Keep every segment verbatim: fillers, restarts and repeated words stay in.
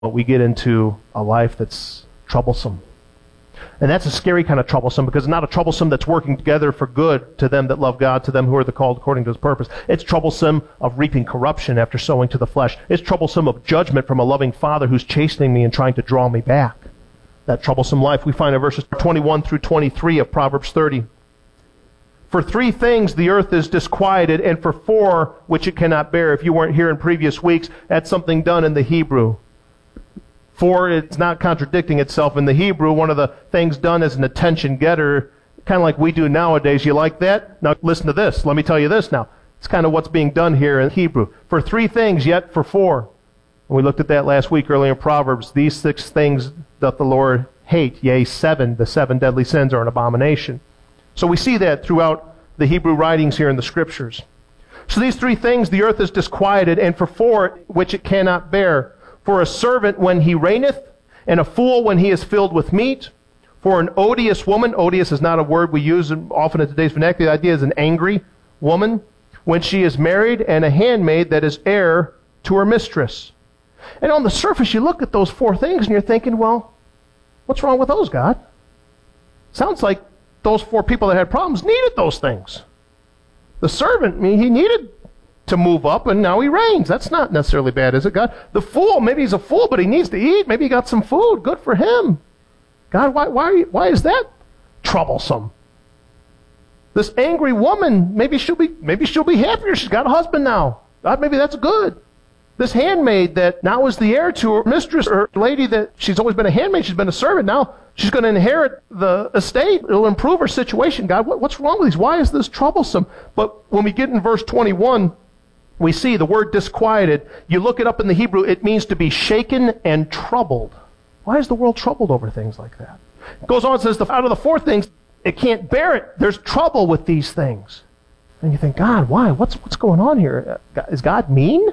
But we get into a life that's troublesome. And that's a scary kind of troublesome, because it's not a troublesome that's working together for good to them that love God, to them who are the called according to his purpose. It's troublesome of reaping corruption after sowing to the flesh. It's troublesome of judgment from a loving Father who's chastening me and trying to draw me back. That troublesome life we find in verses twenty-one through twenty-three of Proverbs thirty. For three things the earth is disquieted, and for four which it cannot bear. If you weren't here in previous weeks, that's something done in the Hebrew. For it's not contradicting itself in the Hebrew. One of the things done as an attention getter, kind of like we do nowadays. You like that? Now listen to this. Let me tell you this now. It's kind of what's being done here in Hebrew. For three things, yet for four. And we looked at that last week earlier in Proverbs. These six things doth the Lord hate. Yea, seven. The seven deadly sins are an abomination. So we see that throughout the Hebrew writings here in the Scriptures. So these three things the earth is disquieted, and for four which it cannot bear. For a servant when he reigneth, and a fool when he is filled with meat. For an odious woman, odious is not a word we use often in today's vernacular. The idea is an angry woman when she is married, and a handmaid that is heir to her mistress. And on the surface, you look at those four things and you're thinking, well, what's wrong with those, God? Sounds like those four people that had problems needed those things. The servant, I mean, he needed to move up, and now he reigns. That's not necessarily bad, is it, God? The fool, maybe he's a fool, but he needs to eat. Maybe he got some food. Good for him. God, why, why, why is that troublesome? This angry woman, maybe she'll be, maybe she'll be happier. She's got a husband now. God, maybe that's good. This handmaid that now is the heir to her mistress, or lady that she's always been a handmaid, she's been a servant. Now she's going to inherit the estate. It'll improve her situation. God, what, what's wrong with these? Why is this troublesome? But when we get in verse twenty-one, we see the word disquieted. You look it up in the Hebrew, it means to be shaken and troubled. Why is the world troubled over things like that? It goes on and says, out of the four things, it can't bear it. There's trouble with these things. And you think, God, why? What's what's going on here? Is God mean?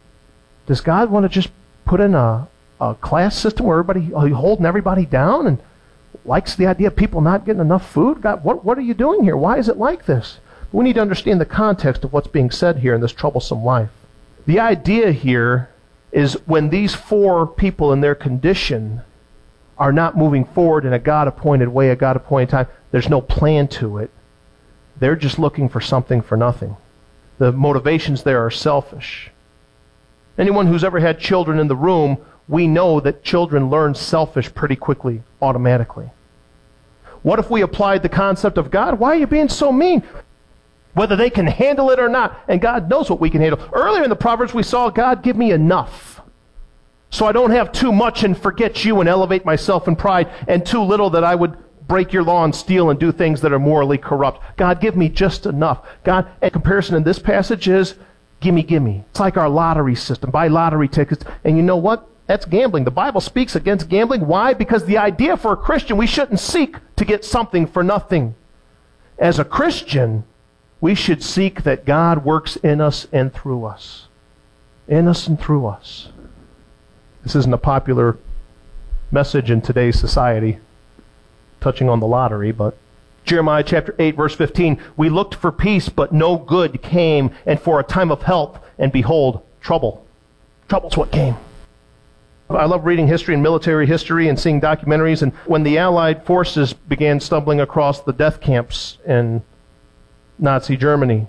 Does God want to just put in a, a class system where everybody, are you holding everybody down and likes the idea of people not getting enough food? God, what, what are you doing here? Why is it like this? We need to understand the context of what's being said here in this troublesome life. The idea here is when these four people in their condition are not moving forward in a God-appointed way, a God-appointed time, there's no plan to it. They're just looking for something for nothing. The motivations there are selfish. Anyone who's ever had children in the room, we know that children learn selfish pretty quickly, automatically. What if we applied the concept of, God, why are you being so mean? Whether they can handle it or not, and God knows what we can handle. Earlier in the Proverbs we saw, God, give me enough, so I don't have too much and forget you and elevate myself in pride, and too little that I would break your law and steal and do things that are morally corrupt. God, give me just enough. God, in comparison in this passage is, gimme, gimme. It's like our lottery system. Buy lottery tickets. And you know what? That's gambling. The Bible speaks against gambling. Why? Because the idea for a Christian, we shouldn't seek to get something for nothing. As a Christian, we should seek that God works in us and through us. In us and through us. This isn't a popular message in today's society, touching on the lottery, but Jeremiah chapter eight, verse fifteen, we looked for peace, but no good came, and for a time of health, and behold, trouble. Trouble's what came. I love reading history and military history and seeing documentaries, and when the Allied forces began stumbling across the death camps in Nazi Germany,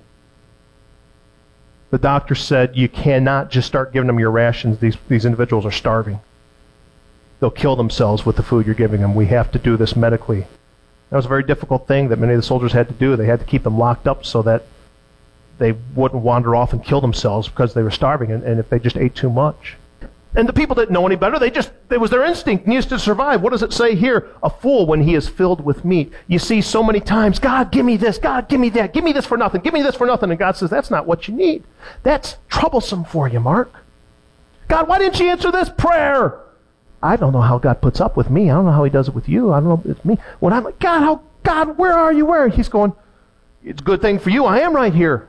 the doctor said, you cannot just start giving them your rations. These, these individuals are starving. They'll kill themselves with the food you're giving them. We have to do this medically. That was a very difficult thing that many of the soldiers had to do. They had to keep them locked up so that they wouldn't wander off and kill themselves because they were starving, and, and if they just ate too much. And the people didn't know any better. They just, it was their instinct, needs to survive. What does it say here? A fool when he is filled with meat. You see so many times, God, give me this. God, give me that. Give me this for nothing. Give me this for nothing. And God says, that's not what you need. That's troublesome for you, Mark. God, why didn't you answer this prayer? I don't know how God puts up with me. I don't know how he does it with you. I don't know if it's me. When I'm like, God, how, God, where are you? Where? He's going, it's a good thing for you. I am right here.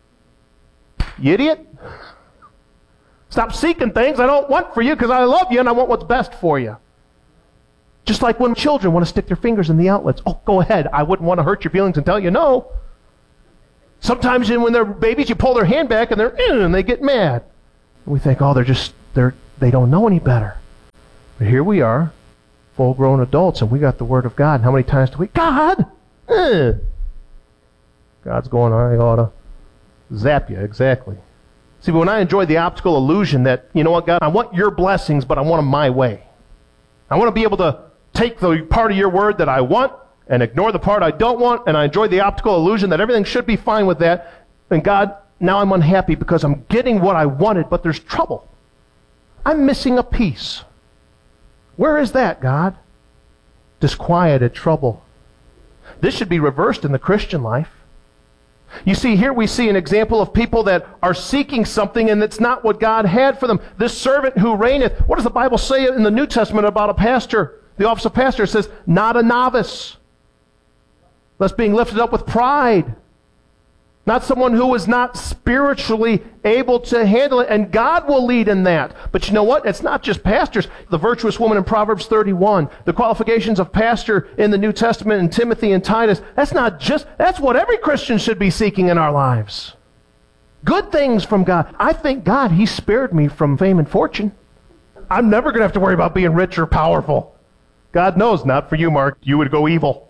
You idiot. Stop seeking things I don't want for you because I love you and I want what's best for you. Just like when children want to stick their fingers in the outlets. Oh, go ahead. I wouldn't want to hurt your feelings and tell you no. Sometimes when they're babies, you pull their hand back and they're and they get mad. And we think, oh, they're just, they're, they don't know any better. But here we are, full-grown adults, and we got the Word of God. And how many times do we, God? Eh. God's going, I ought to zap you, exactly. See, but when I enjoy the optical illusion that, you know what, God, I want your blessings, but I want them my way. I want to be able to take the part of your Word that I want and ignore the part I don't want, and I enjoy the optical illusion that everything should be fine with that. And God, now I'm unhappy because I'm getting what I wanted, but there's trouble. I'm missing a piece. Where is that, God? Disquieted, trouble. This should be reversed in the Christian life. You see, here we see an example of people that are seeking something and it's not what God had for them. This servant who reigneth. What does the Bible say in the New Testament about a pastor? The office of pastor says, not a novice, lest being lifted up with pride. Not someone who is not spiritually able to handle it, and God will lead in that. But you know what? It's not just pastors. The virtuous woman in Proverbs thirty-one, the qualifications of pastor in the New Testament in Timothy and Titus, that's not just, that's what every Christian should be seeking in our lives. Good things from God. I thank God He spared me from fame and fortune. I'm never going to have to worry about being rich or powerful. God knows, not for you, Mark. You would go evil.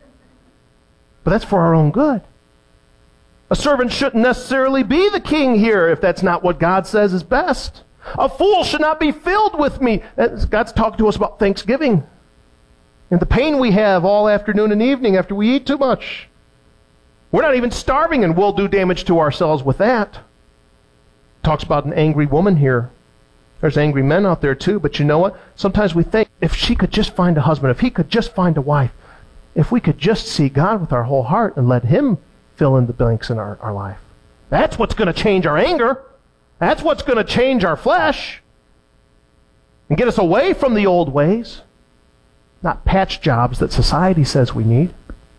But that's for our own good. A servant shouldn't necessarily be the king here if that's not what God says is best. A fool should not be filled with me. God's talking to us about Thanksgiving and the pain we have all afternoon and evening after we eat too much. We're not even starving, and we'll do damage to ourselves with that. Talks about an angry woman here. There's angry men out there too, but you know what? Sometimes we think, if she could just find a husband, if he could just find a wife, if we could just see God with our whole heart and let Him fill in the blanks in our, our life. That's what's going to change our anger. That's what's going to change our flesh and get us away from the old ways. Not patch jobs that society says we need.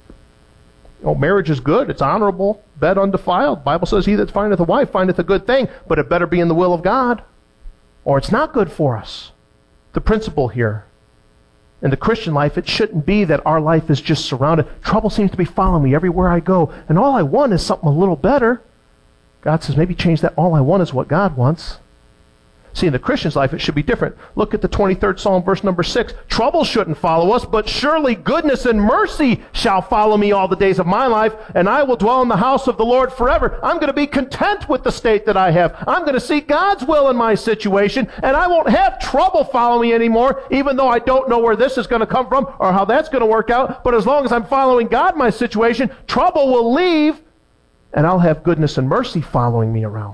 Oh, marriage is good. It's honorable. Bed undefiled. The Bible says, he that findeth a wife findeth a good thing, but it better be in the will of God, or it's not good for us. The principle here in the Christian life, it shouldn't be that our life is just surrounded. Trouble seems to be following me everywhere I go, and all I want is something a little better. God says, maybe change that. All I want is what God wants. See, in the Christian's life, it should be different. Look at the twenty-third Psalm, verse number six. Trouble shouldn't follow us, but surely goodness and mercy shall follow me all the days of my life, and I will dwell in the house of the Lord forever. I'm going to be content with the state that I have. I'm going to seek God's will in my situation, and I won't have trouble following me anymore, even though I don't know where this is going to come from or how that's going to work out. But as long as I'm following God in my situation, trouble will leave, and I'll have goodness and mercy following me around.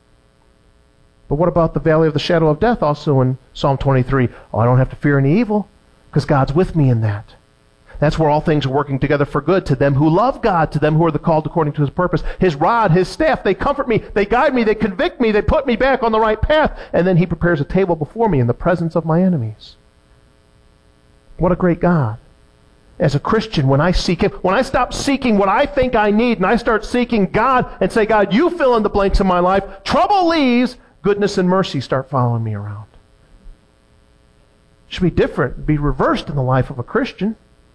But what about the valley of the shadow of death, also in Psalm twenty-three? Oh, I don't have to fear any evil because God's with me in that. That's where all things are working together for good to them who love God, to them who are the called according to His purpose. His rod, His staff, they comfort me, they guide me, they convict me, they put me back on the right path, and then He prepares a table before me in the presence of my enemies. What a great God. As a Christian, when I seek Him, when I stop seeking what I think I need and I start seeking God and say, God, you fill in the blanks in my life, trouble leaves, goodness and mercy start following me around. It should be different, be reversed in the life of a Christian.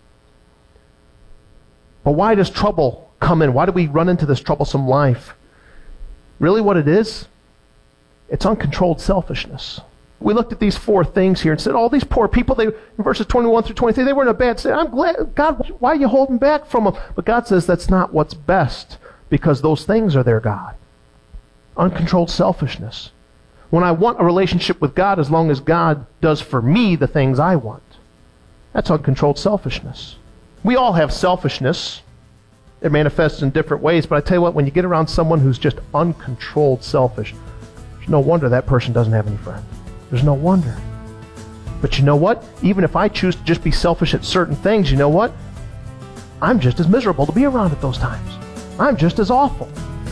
But why does trouble come in? Why do we run into this troublesome life? Really what it is, it's uncontrolled selfishness. We looked at these four things here and said, all these poor people, they, in verses twenty-one through twenty-three, they were in a bad state. I'm glad, God, why are you holding back from them? But God says that's not what's best, because those things are their God. Uncontrolled selfishness. When I want a relationship with God, as long as God does for me the things I want. That's uncontrolled selfishness. We all have selfishness. It manifests in different ways, but I tell you what, when you get around someone who's just uncontrolled selfish, there's no wonder that person doesn't have any friends. There's no wonder. But you know what? Even if I choose to just be selfish at certain things, you know what? I'm just as miserable to be around at those times. I'm just as awful.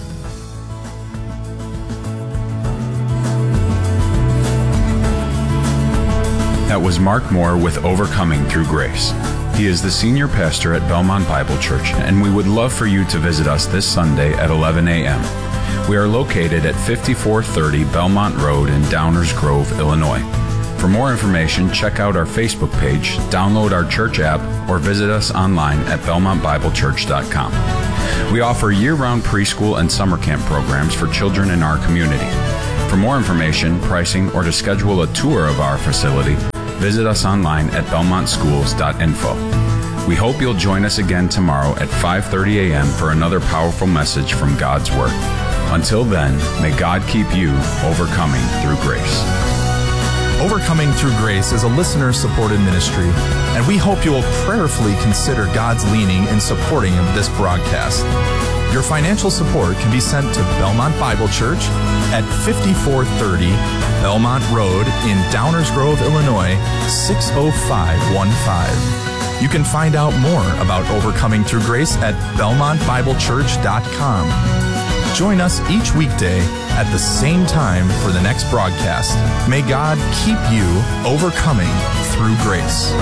That was Mark Moore with Overcoming Through Grace. He is the senior pastor at Belmont Bible Church, and we would love for you to visit us this Sunday at eleven a.m. We are located at fifty-four thirty Belmont Road in Downers Grove, Illinois. For more information, check out our Facebook page, download our church app, or visit us online at belmont bible church dot com. We offer year-round preschool and summer camp programs for children in our community. For more information, pricing, or to schedule a tour of our facility, visit us online at belmont schools dot info. We hope you'll join us again tomorrow at five thirty a.m. for another powerful message from God's Word. Until then, may God keep you overcoming through grace. Overcoming Through Grace is a listener-supported ministry, and we hope you will prayerfully consider God's leading in supporting this broadcast. Your financial support can be sent to Belmont Bible Church at fifty-four thirty Belmont Road in Downers Grove, Illinois, six oh five one five. You can find out more about Overcoming Through Grace at belmont bible church dot com. Join us each weekday at the same time for the next broadcast. May God keep you overcoming through grace.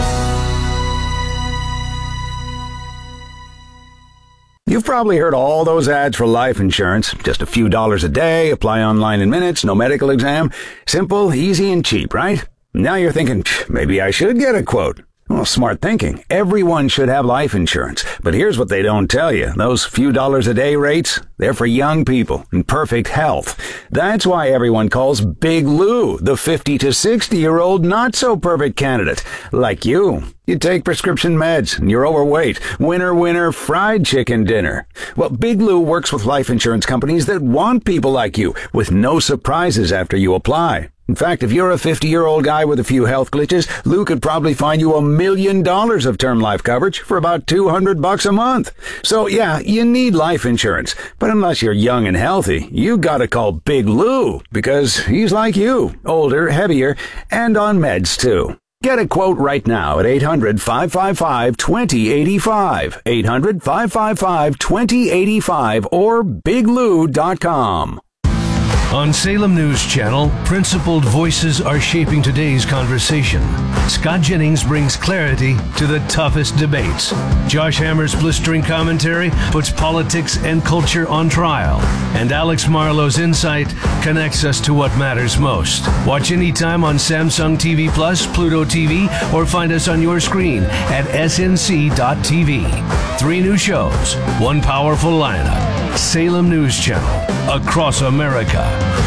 You've probably heard all those ads for life insurance. Just a few dollars a day, apply online in minutes, no medical exam. Simple, easy, and cheap, right? Now you're thinking, maybe I should get a quote. Well, smart thinking. Everyone should have life insurance. But here's what they don't tell you. Those few dollars a day rates, they're for young people in perfect health. That's why everyone calls Big Lou the fifty to sixty-year-old not-so-perfect candidate. Like you. You take prescription meds, and you're overweight. Winner, winner, fried chicken dinner. Well, Big Lou works with life insurance companies that want people like you, with no surprises after you apply. In fact, if you're a fifty-year-old guy with a few health glitches, Lou could probably find you a million dollars of term life coverage for about two hundred bucks a month. So yeah, you need life insurance. But unless you're young and healthy, you gotta call Big Lou, because he's like you, older, heavier, and on meds too. Get a quote right now at eight hundred, five five five, two oh eight five, eight hundred, five five five, two oh eight five, or big lou dot com. On Salem News Channel, principled voices are shaping today's conversation. Scott Jennings brings clarity to the toughest debates. Josh Hammer's blistering commentary puts politics and culture on trial. And Alex Marlowe's insight connects us to what matters most. Watch anytime on Samsung T V Plus, Pluto T V, or find us on your screen at S N C dot T V. Three new shows, one powerful lineup. Salem News Channel, across America.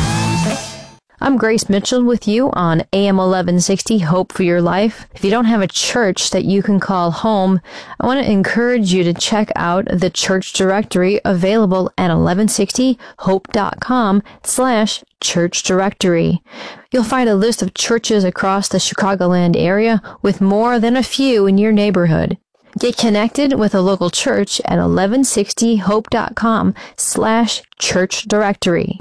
I'm Grace Mitchell with you on A M eleven sixty, Hope for Your Life. If you don't have a church that you can call home, I want to encourage you to check out the church directory available at eleven sixty hope dot com slash church directory. You'll find a list of churches across the Chicagoland area with more than a few in your neighborhood. Get connected with a local church at eleven sixty hope dot com slash church directory.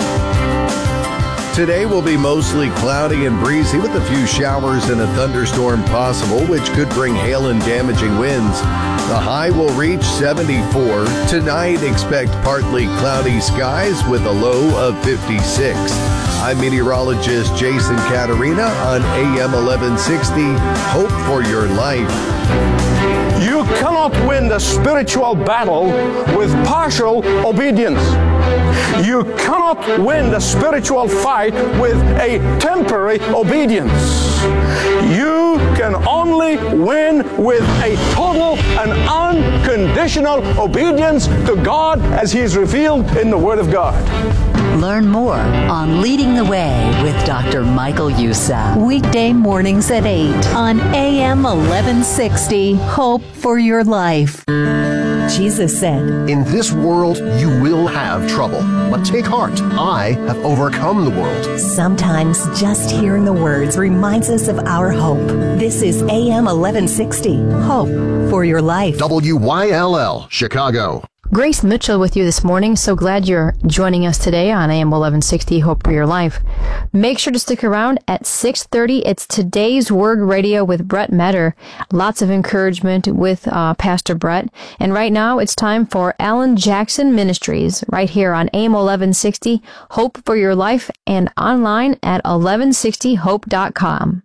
Today will be mostly cloudy and breezy with a few showers and a thunderstorm possible, which could bring hail and damaging winds. The high will reach seventy-four. Tonight, expect partly cloudy skies with a low of fifty-six. I'm meteorologist Jason Caterina on A M eleven sixty, Hope for Your Life. You cannot win the spiritual battle with partial obedience. You cannot win the spiritual fight with a temporary obedience. You can only win with a total and unconditional obedience to God as He is revealed in the Word of God. Learn more on Leading the Way with Doctor Michael Youssef. Weekday mornings at eight on A M eleven sixty. Hope for Your Life. Jesus said, "In this world you will have trouble, but take heart. I have overcome the world." Sometimes just hearing the words reminds us of our hope. This is A M eleven sixty. Hope for Your Life. W Y L L, Chicago. Grace Mitchell with you this morning. So glad you're joining us today on A M eleven sixty, Hope for Your Life. Make sure to stick around at six thirty. It's Today's Word Radio with Brett Metter. Lots of encouragement with uh, Pastor Brett. And right now it's time for Alan Jackson Ministries right here on A M eleven sixty, Hope for Your Life, and online at eleven sixty hope dot com.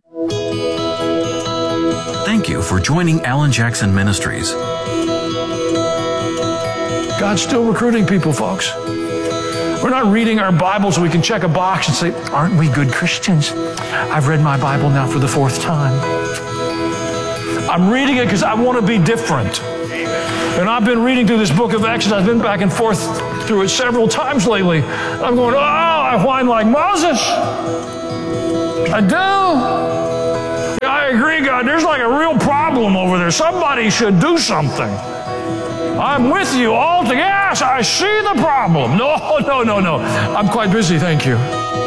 Thank you for joining Alan Jackson Ministries. God's still recruiting people, folks. We're not reading our Bible so we can check a box and say, aren't we good Christians? I've read my Bible now for the fourth time. I'm reading it because I want to be different. And I've been reading through this book of Exodus. I've been back and forth through it several times lately. I'm going, oh, I whine like Moses. I do. I we got, there's like a real problem over there. Somebody should do something. I'm with you all together. Yes, I see the problem. No, no, no, no. I'm quite busy, thank you.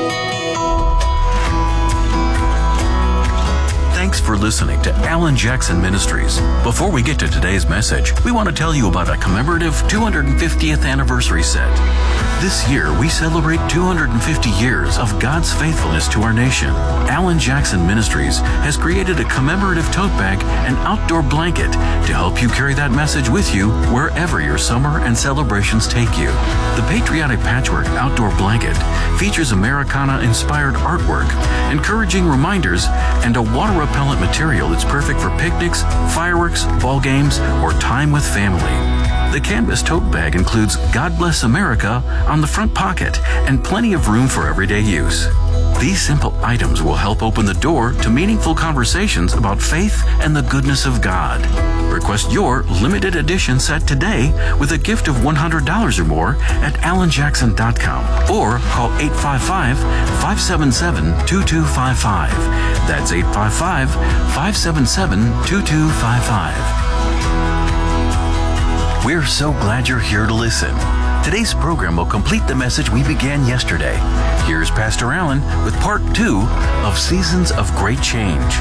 Thanks for listening to Alan Jackson Ministries. Before we get to today's message, we want to tell you about a commemorative two hundred fiftieth anniversary set. This year, we celebrate two hundred fifty years of God's faithfulness to our nation. Alan Jackson Ministries has created a commemorative tote bag and outdoor blanket to help you carry that message with you wherever your summer and celebrations take you. The Patriotic Patchwork Outdoor Blanket features Americana-inspired artwork, encouraging reminders, and a water-repellent material that's perfect for picnics, fireworks, ball games, or time with family. The canvas tote bag includes God Bless America on the front pocket and plenty of room for everyday use. These simple items will help open the door to meaningful conversations about faith and the goodness of God. Request your limited edition set today with a gift of one hundred dollars or more at alan jackson dot com or call eight five five, five seven seven, two two five five. That's eight five five, five seven seven, two two five five. We're so glad you're here to listen. Today's program will complete the message we began yesterday. Here's Pastor Alan with part two of Seasons of Great Change.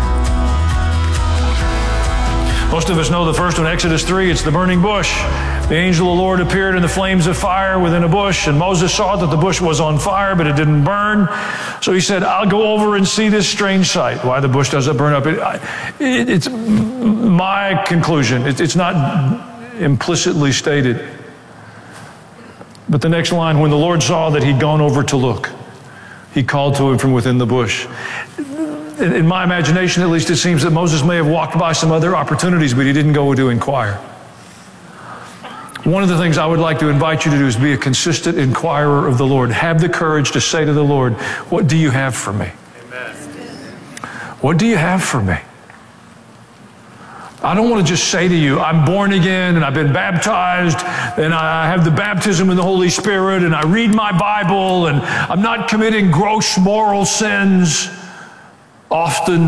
Most of us know the first one, Exodus three, it's the burning bush. The angel of the Lord appeared in the flames of fire within a bush, and Moses saw that the bush was on fire, but it didn't burn. So he said, I'll go over and see this strange sight. Why the bush doesn't burn up. It, it, it's my conclusion. It, it's not implicitly stated. But the next line, when the Lord saw that he'd gone over to look, he called to him from within the bush. In my imagination, at least, it seems that Moses may have walked by some other opportunities, but he didn't go to inquire. One of the things I would like to invite you to do is be a consistent inquirer of the Lord. Have the courage to say to the Lord, what do you have for me? Amen. What do you have for me? I don't want to just say to you, I'm born again and I've been baptized and I have the baptism in the Holy Spirit and I read my Bible and I'm not committing gross moral sins often.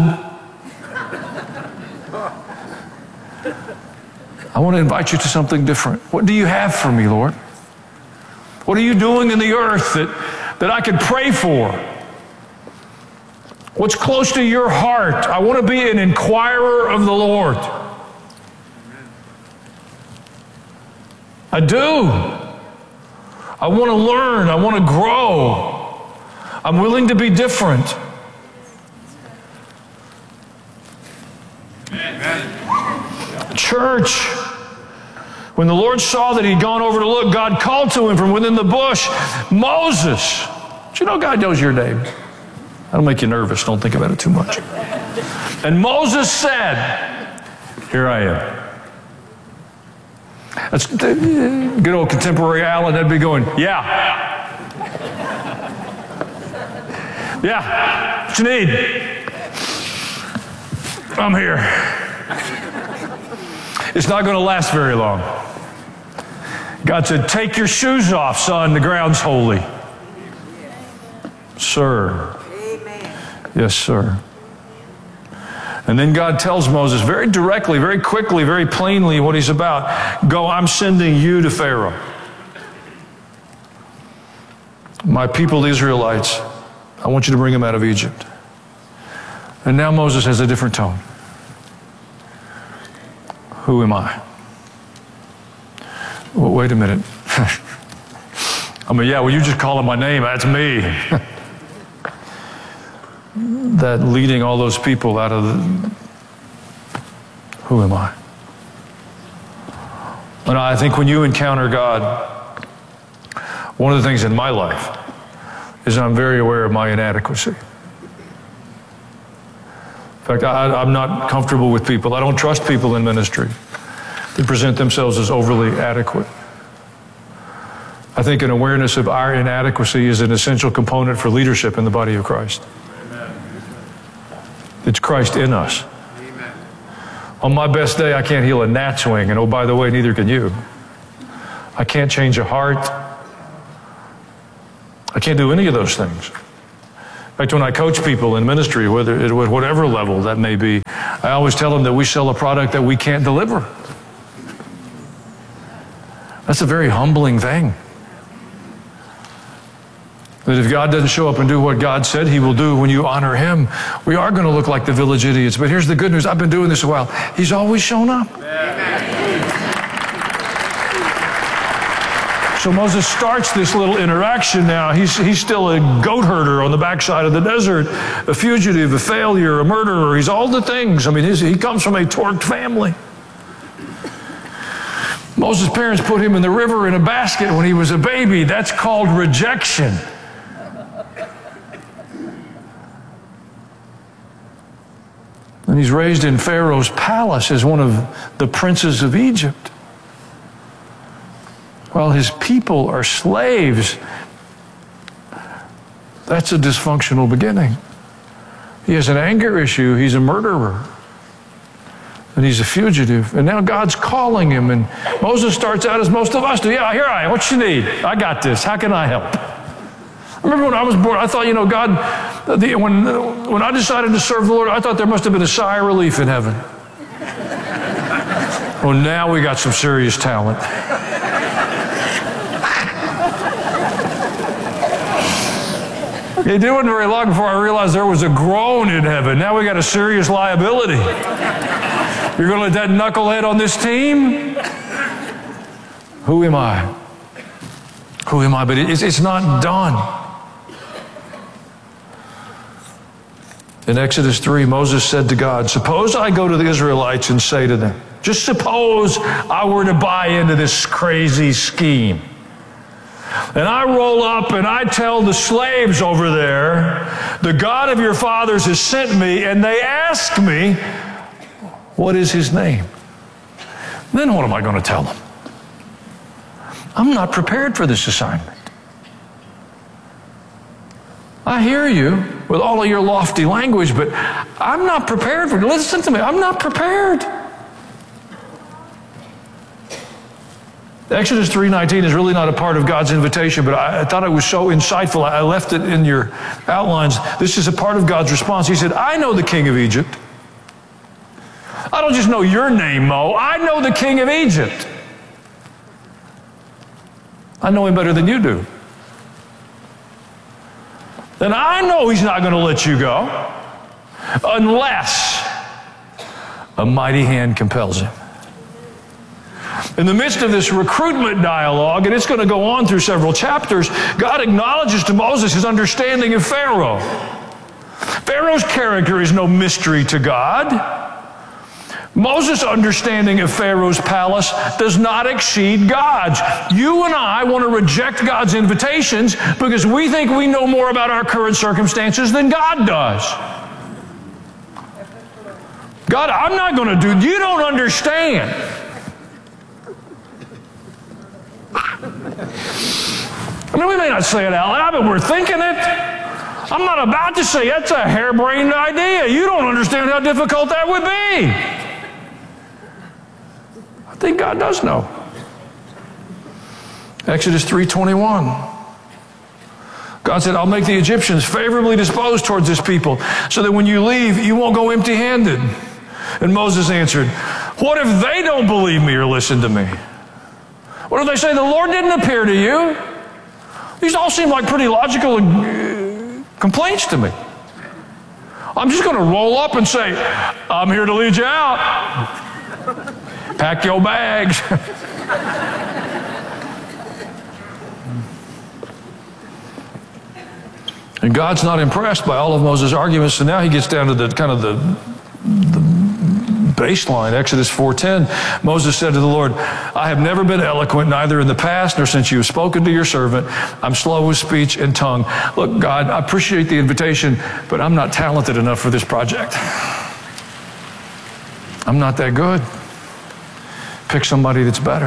I want to invite you to something different. What do you have for me, Lord? What are you doing in the earth that, that I could pray for? What's close to your heart? I want to be an inquirer of the Lord. I do. I want to learn. I want to grow. I'm willing to be different. Amen. Church, when the Lord saw that he'd gone over to look, God called to him from within the bush, Moses. Do you know God knows your name? That'll make you nervous. Don't think about it too much. And Moses said, here I am. That's good old contemporary Alan. That'd be going, yeah. Yeah. What you need? I'm here. It's not going to last very long. God said, take your shoes off, son. The ground's holy. Sir. Yes, sir. And then God tells Moses very directly, very quickly, very plainly what he's about. Go, I'm sending you to Pharaoh. My people, the Israelites, I want you to bring them out of Egypt. And now Moses has a different tone. Who am I? Well, wait a minute. I mean, yeah, well, you just call him my name. That's me. That leading all those people out of the... Who am I? And I think when you encounter God, one of the things in my life is I'm very aware of my inadequacy. In fact, I, I'm not comfortable with people. I don't trust people in ministry that present themselves as overly adequate. I think an awareness of our inadequacy is an essential component for leadership in the body of Christ. It's Christ in us. Amen. On my best day, I can't heal a gnat's wing, and oh, by the way, neither can you. I can't change a heart. I can't do any of those things. In fact, when I coach people in ministry, whether at whatever level that may be, I always tell them that we sell a product that we can't deliver. That's a very humbling thing. That if God doesn't show up and do what God said He will do when you honor Him, we are going to look like the village idiots. But here's the good news. I've been doing this a while. He's always shown up. So Moses starts this little interaction now. He's, he's still a goat herder on the backside of the desert, a fugitive, a failure, a murderer. He's all the things. I mean, his, he comes from a torqued family. Moses' parents put him in the river in a basket when he was a baby. That's called rejection. And he's raised in Pharaoh's palace as one of the princes of Egypt. While his people are slaves, that's a dysfunctional beginning. He has an anger issue. He's a murderer. And he's a fugitive. And now God's calling him. And Moses starts out as most of us do. Yeah, here I am. What you need? I got this. How can I help? I remember when I was born, I thought, you know, God, the, when, when I decided to serve the Lord, I thought there must have been a sigh of relief in heaven. Well, now we got some serious talent. It wasn't very long before I realized there was a groan in heaven. Now we got a serious liability. You're going to let that knucklehead on this team? Who am I? Who am I? But it's, it's not done. In Exodus three, Moses said to God, suppose I go to the Israelites and say to them, just suppose I were to buy into this crazy scheme. And I roll up and I tell the slaves over there, the God of your fathers has sent me, and they ask me, what is his name? Then what am I going to tell them? I'm not prepared for this assignment. I hear you with all of your lofty language, but I'm not prepared for it. Listen to me, I'm not prepared. Exodus three nineteen is really not a part of God's invitation, but I, I thought it was so insightful. I left it in your outlines. This is a part of God's response. He said, I know the king of Egypt. I don't just know your name, Mo. I know the king of Egypt. I know him better than you do. And I know he's not going to let you go unless a mighty hand compels him. In the midst of this recruitment dialogue, and it's going to go on through several chapters, God acknowledges to Moses his understanding of Pharaoh. Pharaoh's character is no mystery to God. Moses' understanding of Pharaoh's palace does not exceed God's. You and I want to reject God's invitations because we think we know more about our current circumstances than God does. God, I'm not going to do, you don't understand. I mean, we may not say it out loud, but we're thinking it. I'm not about to say that's a harebrained idea. You don't understand how difficult that would be. I think God does know. Exodus three twenty-one. God said, I'll make the Egyptians favorably disposed towards this people so that when you leave, you won't go empty-handed. And Moses answered, what if they don't believe me or listen to me? What if they say, the Lord didn't appear to you? These all seem like pretty logical uh, complaints to me. I'm just going to roll up and say, I'm here to lead you out. Pack your bags. And God's not impressed by all of Moses' arguments, so now he gets down to the kind of the, the baseline. Exodus four ten, Moses said to the Lord, I have never been eloquent, neither in the past nor since you have spoken to your servant. I'm slow with speech and tongue. Look, God, I appreciate the invitation, but I'm not talented enough for this project. I'm not that good. Pick somebody that's better.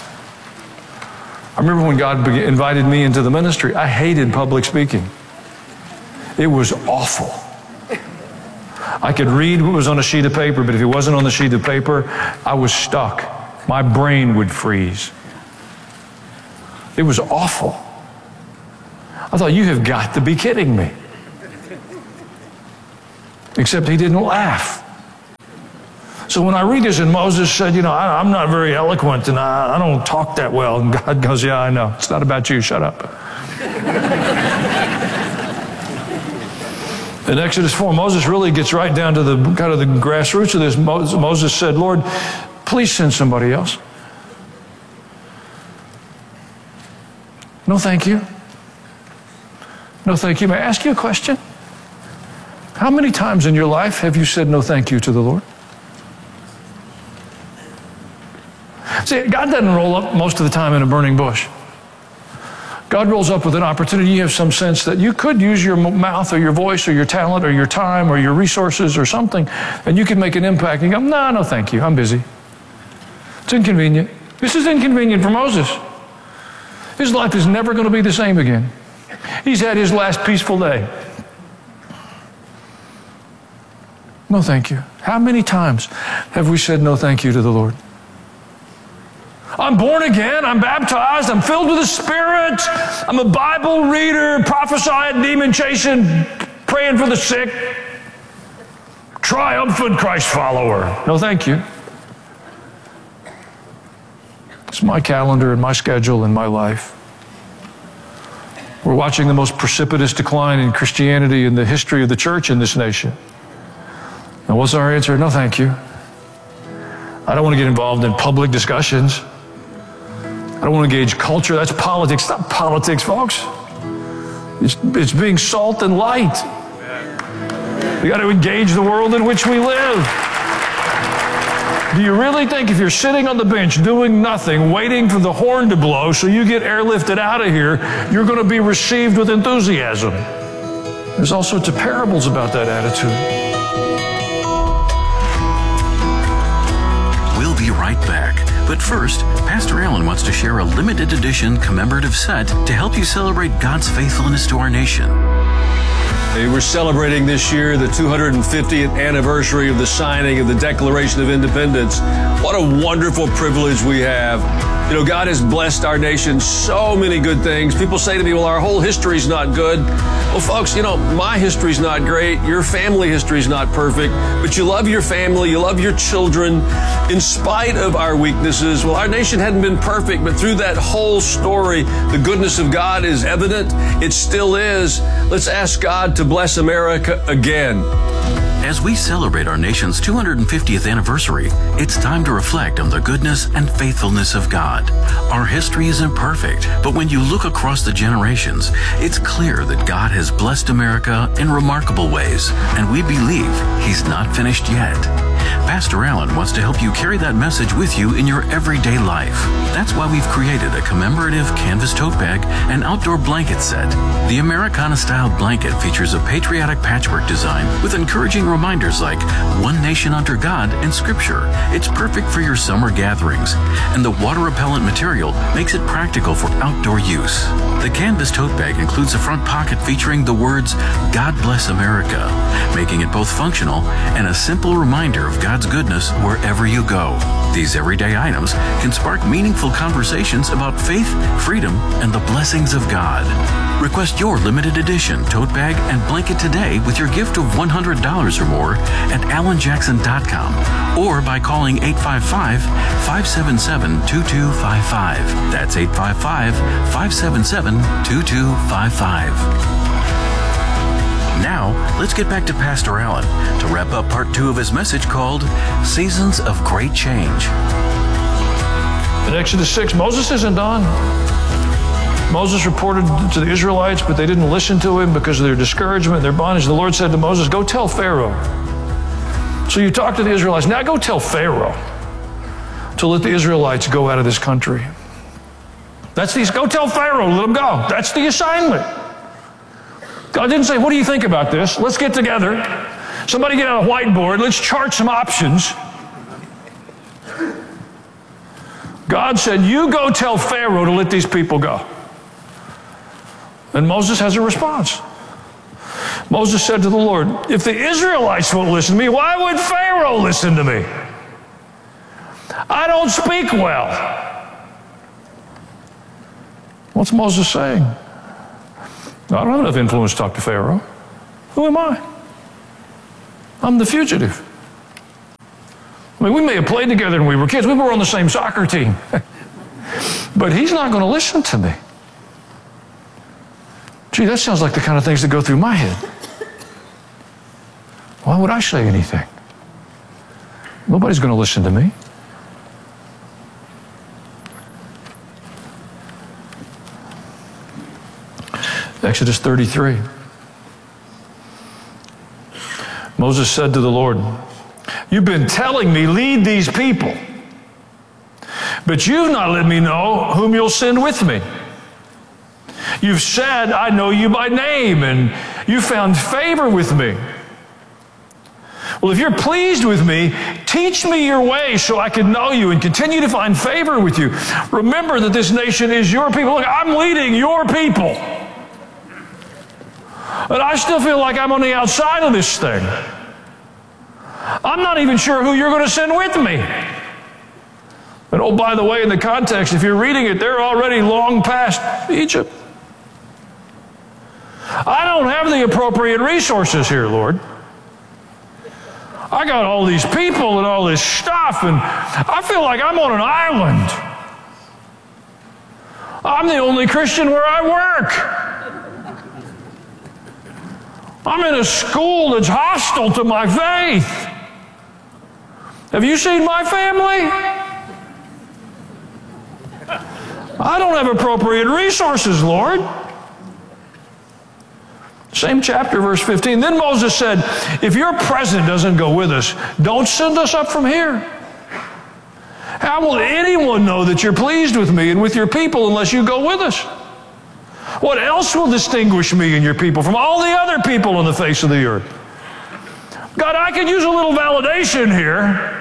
I remember when God invited me into the ministry, I hated public speaking. It was awful. I could read what was on a sheet of paper, but if it wasn't on the sheet of paper, I was stuck. My brain would freeze. It was awful. I thought, you have got to be kidding me. Except he didn't laugh. So when I read this, and Moses said, you know, I, I'm not very eloquent and I, I don't talk that well. And God goes, yeah, I know. It's not about you. Shut up. In Exodus four, Moses really gets right down to the kind of the grassroots of this. Moses said, Lord, please send somebody else. No, thank you. No, thank you. May I ask you a question? How many times in your life have you said no thank you to the Lord? See, God doesn't roll up most of the time in a burning bush. God rolls up with an opportunity. You have some sense that you could use your mouth or your voice or your talent or your time or your resources or something, and you can make an impact. And you go, no, no, thank you. I'm busy. It's inconvenient. This is inconvenient for Moses. His life is never going to be the same again. He's had his last peaceful day. No, thank you. How many times have we said no, thank you to the Lord? I'm born again, I'm baptized, I'm filled with the Spirit, I'm a Bible reader, prophesying, demon chasing, praying for the sick, triumphant Christ follower. No, thank you. It's my calendar and my schedule and my life. We're watching the most precipitous decline in Christianity in the history of the church in this nation. And what's our answer? No, thank you. I don't want to get involved in public discussions. I don't want to engage culture. That's politics. It's not politics, folks. It's, it's being salt and light. We got to engage the world in which we live. Do you really think if you're sitting on the bench doing nothing, waiting for the horn to blow so you get airlifted out of here, you're going to be received with enthusiasm? There's all sorts of parables about that attitude. We'll be right back. But first, Pastor Allen wants to share a limited edition commemorative set to help you celebrate God's faithfulness to our nation. We're celebrating this year the two hundred fiftieth anniversary of the signing of the Declaration of Independence. What a wonderful privilege we have. You know, God has blessed our nation so many good things. People say to me, well, our whole history's not good. Well, folks, you know, my history's not great. Your family history's not perfect. But you love your family. You love your children. In spite of our weaknesses, well, our nation hadn't been perfect, but through that whole story, the goodness of God is evident. It still is. Let's ask God to bless America again. As we celebrate our nation's two hundred fiftieth anniversary, it's time to reflect on the goodness and faithfulness of God. Our history isn't perfect, but when you look across the generations, it's clear that God has blessed America in remarkable ways, and we believe He's not finished yet. Pastor Allen wants to help you carry that message with you in your everyday life. That's why we've created a commemorative canvas tote bag and outdoor blanket set. The Americana-style blanket features a patriotic patchwork design with encouraging reminders like one nation under God and Scripture. It's perfect for your summer gatherings, and the water-repellent material makes it practical for outdoor use. The canvas tote bag includes a front pocket featuring the words, God bless America, making it both functional and a simple reminder of God's goodness wherever you go. These everyday items can spark meaningful conversations about faith, freedom, and the blessings of God. Request your limited edition tote bag and blanket today with your gift of one hundred dollars or more at alan jackson dot com or by calling eight five five, five seven seven, two two five five. That's eight five five, five seven seven, two two five five. Now, let's get back to Pastor Allen to wrap up part two of his message called Seasons of Great Change. In Exodus six, Moses isn't done. Moses reported to the Israelites, but they didn't listen to him because of their discouragement, their bondage. The Lord said to Moses, go tell Pharaoh. So you talk to the Israelites. Now go tell Pharaoh to let the Israelites go out of this country. That's the, go tell Pharaoh, let them go. That's the assignment. God didn't say, what do you think about this? Let's get together. Somebody get out a whiteboard. Let's chart some options. God said, you go tell Pharaoh to let these people go. And Moses has a response. Moses said to the Lord, if the Israelites won't listen to me, why would Pharaoh listen to me? I don't speak well. What's Moses saying? I don't have enough influence to talk to Pharaoh. Who am I? I'm the fugitive. I mean, we may have played together when we were kids. We were on the same soccer team. But he's not going to listen to me. Gee, that sounds like the kind of things that go through my head. Why would I say anything? Nobody's going to listen to me. Exodus thirty-three. Moses said to the Lord, you've been telling me, lead these people, but you've not let me know whom you'll send with me. You've said, I know you by name, and you found favor with me. Well, if you're pleased with me, teach me your way so I can know you and continue to find favor with you. Remember that this nation is your people. Look, I'm leading your people. But I still feel like I'm on the outside of this thing. I'm not even sure who you're going to send with me. And oh, by the way, in the context, if you're reading it, they're already long past Egypt. I don't have the appropriate resources here, Lord. I got all these people and all this stuff, and I feel like I'm on an island. I'm the only Christian where I work. I'm in a school that's hostile to my faith. Have you seen my family? I don't have appropriate resources, Lord. Same chapter, verse fifteen. Then Moses said, if your presence doesn't go with us, don't send us up from here. How will anyone know that you're pleased with me and with your people unless you go with us? What else will distinguish me and your people from all the other people on the face of the earth? God, I could use a little validation here.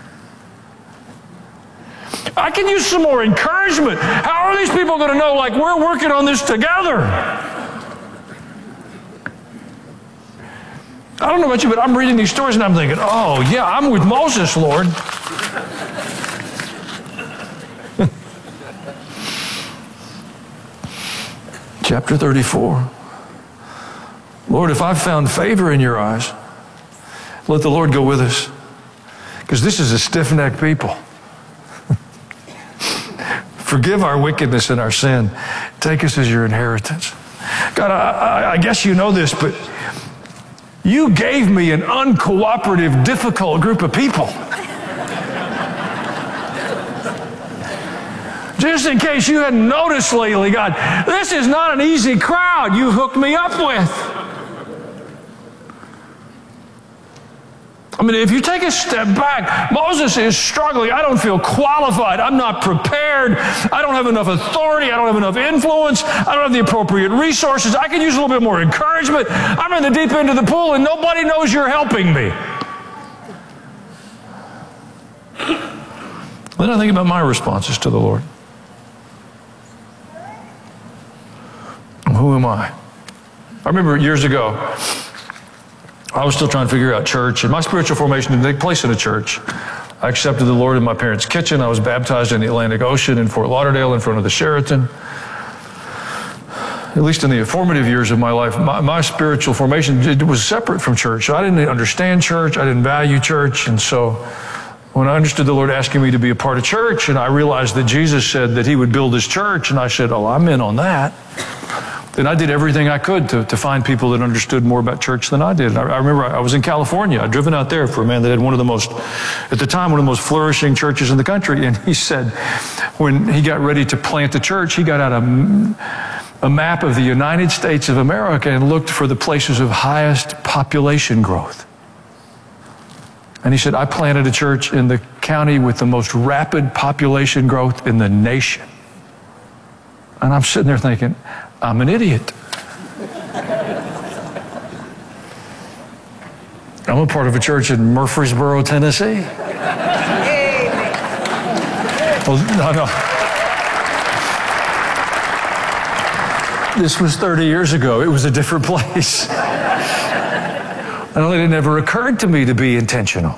I can use some more encouragement. How are these people going to know, like, we're working on this together? I don't know about you, but I'm reading these stories and I'm thinking, oh, yeah, I'm with Moses, Lord. Chapter thirty-four. Lord, if I've found favor in your eyes, let the Lord go with us. Because this is a stiff-necked people. Forgive our wickedness and our sin. Take us as your inheritance. God, I, I, I guess you know this, but you gave me an uncooperative, difficult group of people. Just in case you hadn't noticed lately, God, this is not an easy crowd you've hooked me up with. I mean, if you take a step back, Moses is struggling. I don't feel qualified. I'm not prepared. I don't have enough authority. I don't have enough influence. I don't have the appropriate resources. I could use a little bit more encouragement. I'm in the deep end of the pool and nobody knows you're helping me. Then I think about my responses to the Lord. Who am I? I remember years ago, I was still trying to figure out church, and my spiritual formation didn't take place in a church. I accepted the Lord in my parents' kitchen. I was baptized in the Atlantic Ocean in Fort Lauderdale in front of the Sheraton. At least in the formative years of my life, my, my spiritual formation it was separate from church. I didn't understand church. I didn't value church. And so when I understood the Lord asking me to be a part of church, and I realized that Jesus said that he would build his church, and I said, oh, I'm in on that. Then I did everything I could to, to find people that understood more about church than I did. And I, I remember I was in California. I'd driven out there for a man that had one of the most, at the time, one of the most flourishing churches in the country. And he said, when he got ready to plant the church, he got out a, a map of the United States of America and looked for the places of highest population growth. And he said, I planted a church in the county with the most rapid population growth in the nation. And I'm sitting there thinking, I'm an idiot. I'm a part of a church in Murfreesboro, Tennessee. Well, no, no. This was thirty years ago. It was a different place. And it never occurred to me to be intentional.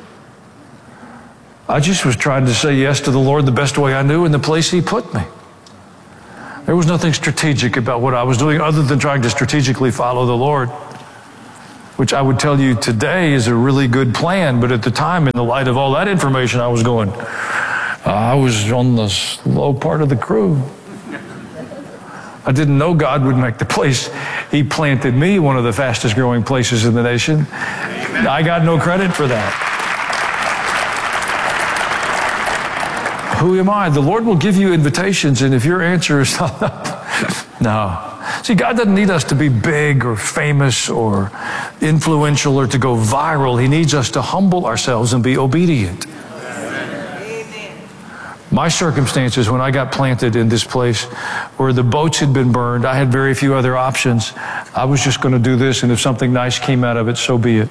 I just was trying to say yes to the Lord the best way I knew in the place he put me. There was nothing strategic about what I was doing other than trying to strategically follow the Lord. which I would tell you today is a really good plan, but at the time, in the light of all that information, I was going, I was on the slow part of the crew. I didn't know God would make the place He planted me one of the fastest growing places in the nation. Amen. I got no credit for that. Who am I? The Lord will give you invitations, and if your answer is no. See, God doesn't need us to be big or famous or influential or to go viral. He needs us to humble ourselves and be obedient. My circumstances, when I got planted in this place where the boats had been burned, I had very few other options. I was just going to do this, and if something nice came out of it, so be it.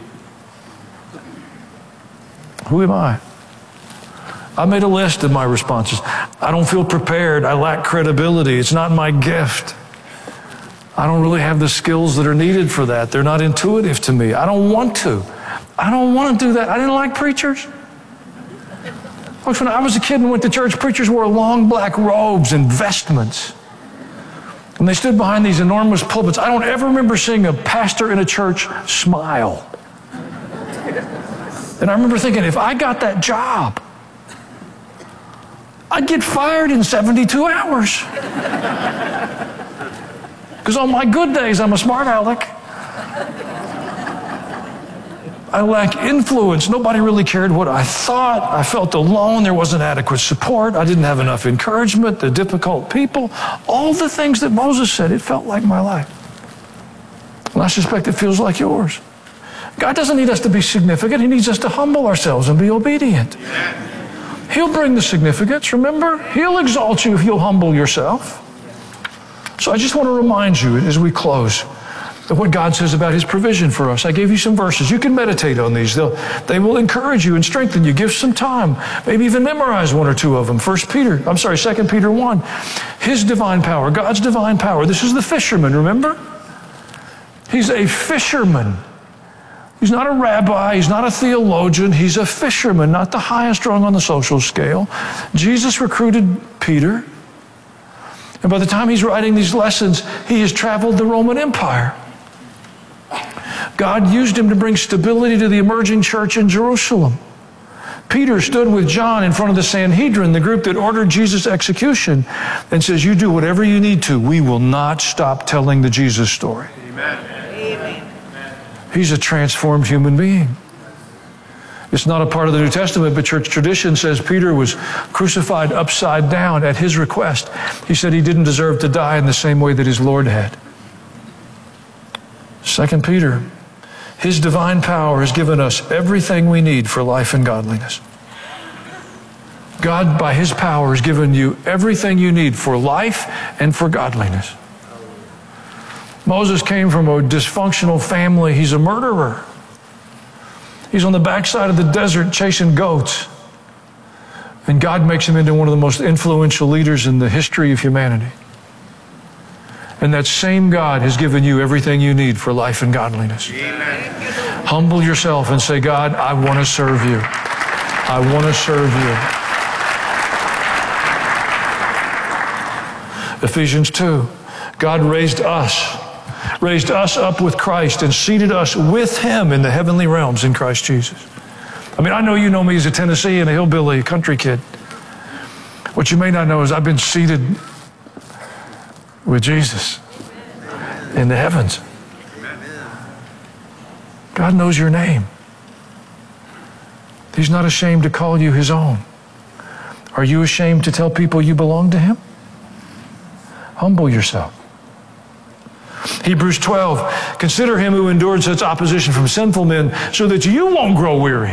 Who am I? I made a list of my responses. I don't feel prepared. I lack credibility. It's not my gift. I don't really have the skills that are needed for that. They're not intuitive to me. I don't want to. I don't want to do that. I didn't like preachers. Folks, when I was a kid and went to church, preachers wore long black robes and vestments. And they stood behind these enormous pulpits. I don't ever remember seeing a pastor in a church smile. And I remember thinking, if I got that job, I'd get fired in seventy-two hours. Because on my good days, I'm a smart aleck. I lack influence. Nobody really cared what I thought. I felt alone. There wasn't adequate support. I didn't have enough encouragement. The difficult people. All the things that Moses said, it felt like my life. And I suspect it feels like yours. God doesn't need us to be significant. He needs us to humble ourselves and be obedient. He'll bring the significance, remember? He'll exalt you if you'll humble yourself. So I just want to remind you as we close of what God says about His provision for us. I gave you some verses. You can meditate on these. They'll, they will encourage you and strengthen you. Give some time. Maybe even memorize one or two of them. First Peter, I'm sorry, Second Peter one. His divine power, God's divine power. This is the fisherman, remember? He's a fisherman. He's not a rabbi. He's not a theologian. He's a fisherman, not the highest rung on the social scale. Jesus recruited Peter. And by the time he's writing these lessons, he has traveled the Roman Empire. God used him to bring stability to the emerging church in Jerusalem. Peter stood with John in front of the Sanhedrin, the group that ordered Jesus' execution, and says, you do whatever you need to. We will not stop telling the Jesus story. Amen. He's a transformed human being. It's not a part of the New Testament, but church tradition says Peter was crucified upside down at his request. He said he didn't deserve to die in the same way that his Lord had. Second Peter, His divine power has given us everything we need for life and godliness. God, by His power, has given you everything you need for life and for godliness. Moses came from a dysfunctional family. He's a murderer. He's on the backside of the desert chasing goats. And God makes him into one of the most influential leaders in the history of humanity. And that same God has given you everything you need for life and godliness. Amen. Humble yourself and say, God, I want to serve you. I want to serve you. Ephesians two, God raised us, raised us up with Christ and seated us with Him in the heavenly realms in Christ Jesus. I mean, I know you know me as a Tennessean, a hillbilly, a country kid. What you may not know is I've been seated with Jesus in the heavens. God knows your name. He's not ashamed to call you His own. Are you ashamed to tell people you belong to Him? Humble yourself. Hebrews twelve, consider Him who endured such opposition from sinful men so that you won't grow weary.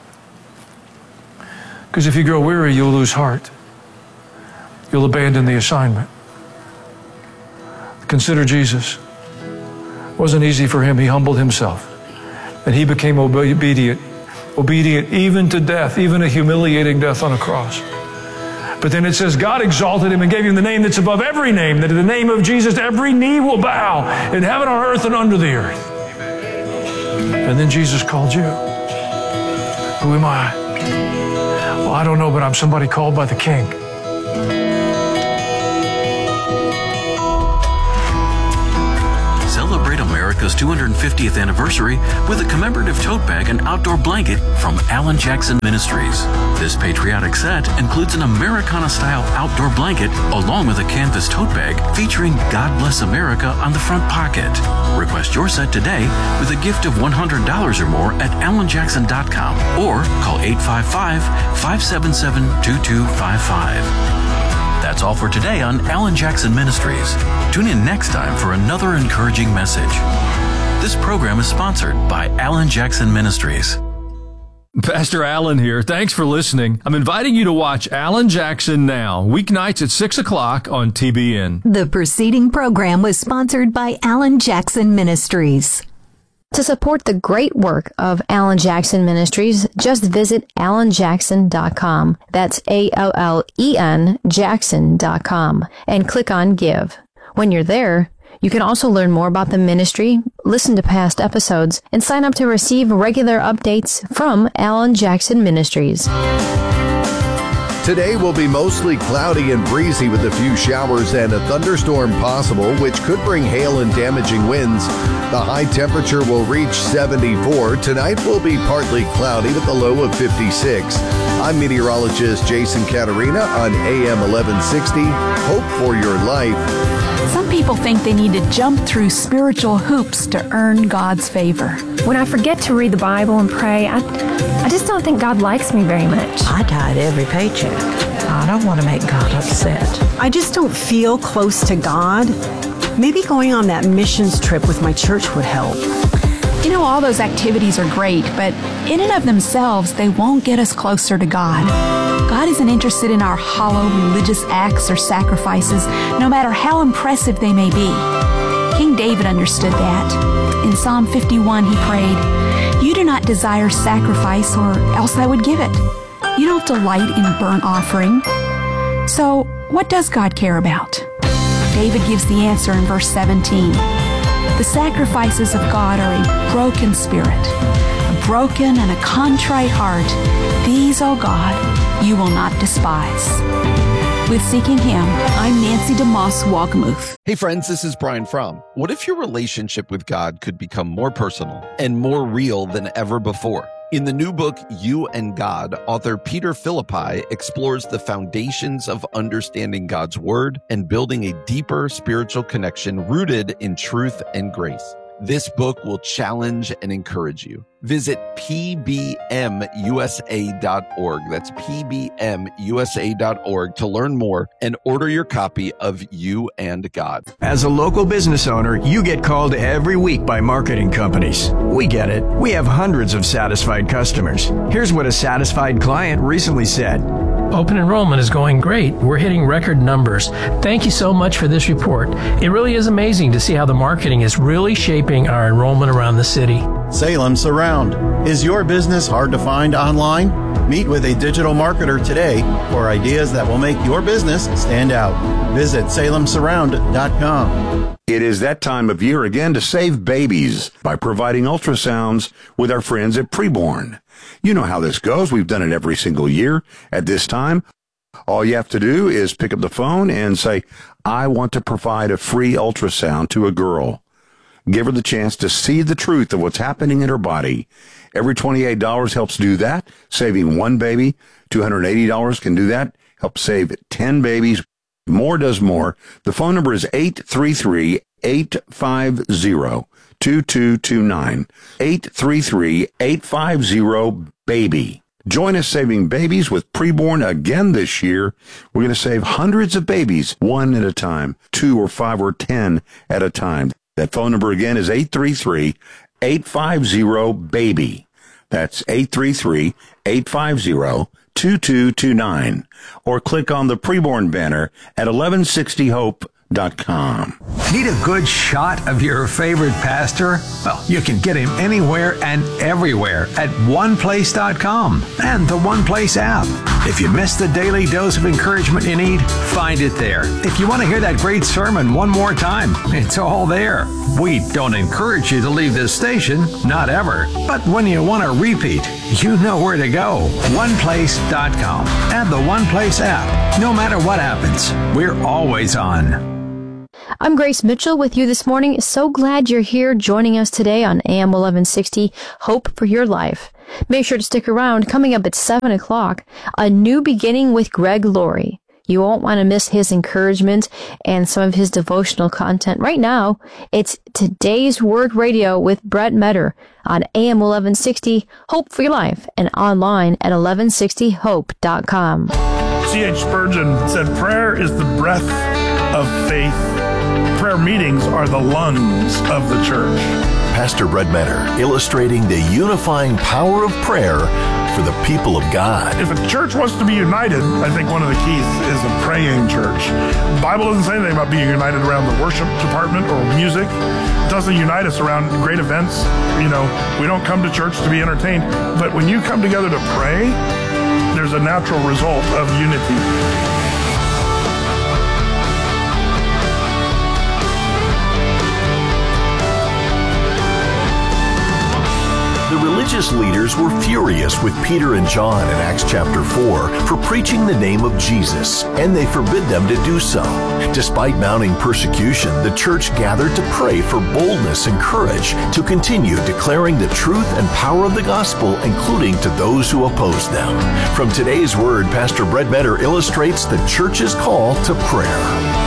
Because if you grow weary, you'll lose heart. You'll abandon the assignment. Consider Jesus. It wasn't easy for Him. He humbled Himself. And He became obedient. Obedient even to death, even a humiliating death on a cross. But then it says God exalted Him and gave Him the name that's above every name, that in the name of Jesus every knee will bow in heaven, on earth, and under the earth. And then Jesus called you. Who am I? Well, I don't know, but I'm somebody called by the King. America's two hundred fiftieth anniversary with a commemorative tote bag and outdoor blanket from Alan Jackson Ministries. This patriotic set includes an Americana-style outdoor blanket along with a canvas tote bag featuring God Bless America on the front pocket. Request your set today with a gift of one hundred dollars or more at alan jackson dot com or call eight five five, five seven seven, two two five five. That's all for today on Alan Jackson Ministries. Tune in next time for another encouraging message. This program is sponsored by Alan Jackson Ministries. Pastor Alan here. Thanks for listening. I'm inviting you to watch Alan Jackson Now, weeknights at six o'clock on T B N. The preceding program was sponsored by Alan Jackson Ministries. To support the great work of Alan Jackson Ministries, just visit alan jackson dot com. That's A L L E N Jackson dot com and click on Give. When you're there, you can also learn more about the ministry, listen to past episodes, and sign up to receive regular updates from Alan Jackson Ministries. Today will be mostly cloudy and breezy with a few showers and a thunderstorm possible, which could bring hail and damaging winds. The high temperature will reach seventy-four. Tonight will be partly cloudy with a low of fifty-six. I'm meteorologist Jason Caterina on A M eleven sixty. Hope for your life. Some people think they need to jump through spiritual hoops to earn God's favor. When I forget to read the Bible and pray, I, I just don't think God likes me very much. I tithe every paycheck. I don't want to make God upset. I just don't feel close to God. Maybe going on that missions trip with my church would help. You know, all those activities are great, but in and of themselves, they won't get us closer to God. God isn't interested in our hollow religious acts or sacrifices, no matter how impressive they may be. King David understood that. In Psalm fifty-one, he prayed, "You do not desire sacrifice, or else I would give it. You don't delight in burnt offering." So, what does God care about? David gives the answer in verse seventeen. The sacrifices of God are a broken spirit, a broken and a contrite heart. These, O God, you will not despise. With Seeking Him, I'm Nancy DeMoss Wagamuth. Hey friends, this is Brian Fromm. What if your relationship with God could become more personal and more real than ever before? In the new book, You and God, author Peter Philippi explores the foundations of understanding God's Word and building a deeper spiritual connection rooted in truth and grace. This book will challenge and encourage you. Visit P B M U S A dot org. That's P B M U S A dot org to learn more and order your copy of You and God. As a local business owner, you get called every week by marketing companies. We get it. We have hundreds of satisfied customers. Here's what a satisfied client recently said. Open enrollment is going great. We're hitting record numbers. Thank you so much for this report. It really is amazing to see how the marketing is really shaping our enrollment around the city. Salem Surround. Is your business hard to find online? Meet with a digital marketer today for ideas that will make your business stand out. Visit salem surround dot com. It is that time of year again to save babies by providing ultrasounds with our friends at Preborn. You know how this goes. We've done it every single year at this time. All you have to do is pick up the phone and say, I want to provide a free ultrasound to a girl. Give her the chance to see the truth of what's happening in her body. Every twenty-eight dollars helps do that, saving one baby. two hundred eighty dollars can do that, help save ten babies. More does more. The phone number is eight three three, eight five zero, two two two nine. eight three three, eight five zero, BABY. Join us saving babies with Preborn again this year. We're going to save hundreds of babies, one at a time, two or five or ten at a time. That phone number again is eight three three, eight five zero, BABY. That's eight three three, eight five zero, two two two nine. Or click on the Preborn banner at eleven sixty hope dot com. Need a good shot of your favorite pastor? Well, you can get him anywhere and everywhere at one place dot com and the One Place app. If you missed the daily dose of encouragement you need, find it there. If you want to hear that great sermon one more time, it's all there. We don't encourage you to leave this station, not ever. But when you want to repeat, you know where to go. one place dot com and the One Place app. No matter what happens, we're always on. I'm Grace Mitchell with you this morning. So glad you're here joining us today on A M eleven sixty, Hope for Your Life. Make sure to stick around. Coming up at seven o'clock, A New Beginning with Greg Laurie. You won't want to miss his encouragement and some of his devotional content. Right now, it's Today's Word Radio with Brett Metter on A M eleven sixty, Hope for Your Life, and online at eleven sixty hope dot com. C H Spurgeon said, prayer is the breath of faith. Prayer meetings are the lungs of the church. Pastor Brett Metter illustrating the unifying power of prayer for the people of God. If a church wants to be united, I think one of the keys is a praying church. The Bible doesn't say anything about being united around the worship department or music. It doesn't unite us around great events. You know, we don't come to church to be entertained. But when you come together to pray, there's a natural result of unity. The religious leaders were furious with Peter and John in Acts chapter four for preaching the name of Jesus, and they forbid them to do so. Despite mounting persecution, the church gathered to pray for boldness and courage to continue declaring the truth and power of the gospel, including to those who opposed them. From today's Word, Pastor Brett Metter illustrates the church's call to prayer.